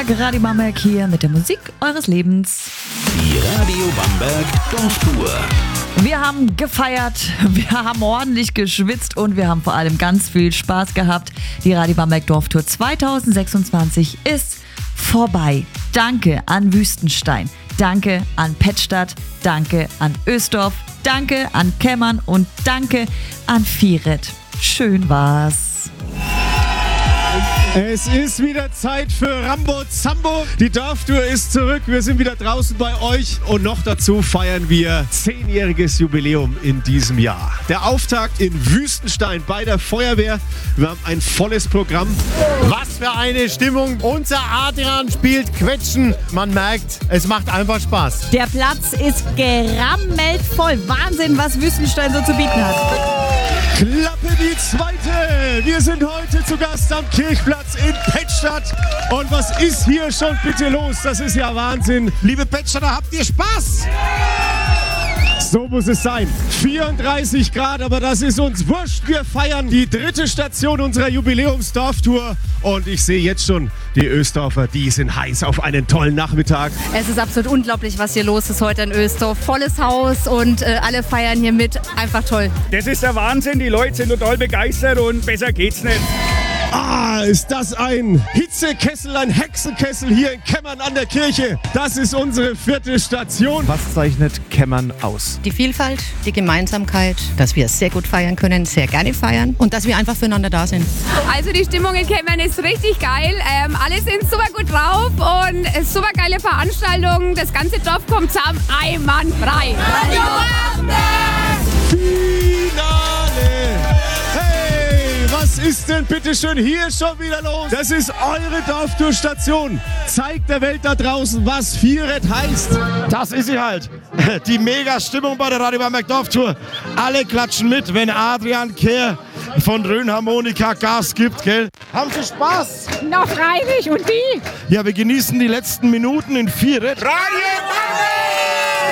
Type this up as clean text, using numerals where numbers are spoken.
Tag, Radio Bamberg hier mit der Musik eures Lebens. Die Radio Bamberg Dorftour. Wir haben gefeiert, wir haben ordentlich geschwitzt und wir haben vor allem ganz viel Spaß gehabt. Die Radio Bamberg Dorftour 2026 ist vorbei. Danke an Wüstenstein, danke an Pettstadt, danke an Ösdorf, danke an Kemmern und danke an Vieret. Schön war's. Es ist wieder Zeit für Rambo Zambo. Die Dorftour ist zurück. Wir sind wieder draußen bei euch und noch dazu feiern wir 10-jähriges Jubiläum in diesem Jahr. Der Auftakt in Wüstenstein bei der Feuerwehr. Wir haben ein volles Programm. Was für eine Stimmung. Unser Adrian spielt Quetschen. Man merkt, es macht einfach Spaß. Der Platz ist gerammelt voll. Wahnsinn, was Wüstenstein so zu bieten hat. Klappe die zweite. Wir sind heute zu Gast am Kirchplatz in Pettstadt. Und was ist hier schon bitte los? Das ist ja Wahnsinn. Liebe Pettstadter, habt ihr Spaß? So muss es sein. 34 Grad, aber das ist uns wurscht. Wir feiern die 3. Station unserer Jubiläumsdorftour. Und ich sehe jetzt schon, die Ösdorfer, die sind heiß auf einen tollen Nachmittag. Es ist absolut unglaublich, was hier los ist heute in Ösdorf. Volles Haus und alle feiern hier mit. Einfach toll. Das ist der Wahnsinn. Die Leute sind total begeistert und besser geht's nicht. Ah, ist das ein Hitzekessel, ein Hexenkessel hier in Kemmern an der Kirche. Das ist unsere 4. Station. Was zeichnet Kemmern aus? Die Vielfalt, die Gemeinsamkeit, dass wir sehr gut feiern können, sehr gerne feiern und dass wir einfach füreinander da sind. Also die Stimmung in Kemmern ist richtig geil. Alle sind super gut drauf und es ist super geile Veranstaltung. Das ganze Dorf kommt zusammen, einwandfrei. Radio Bamberg! Finale! Hey, was ist denn bitte schön hier schon wieder los? Das ist eure Dorftourstation. Zeigt der Welt da draußen, was Vieret heißt. Das ist sie halt. Die Mega-Stimmung bei der Radio Bamberg Dorftour. Alle klatschen mit, wenn Adrian Kehr von Rhönharmonika Gas gibt, gell? Haben Sie Spaß? Na freilich, und wie? Ja, wir genießen die letzten Minuten in Vieret. Radio Bamberg!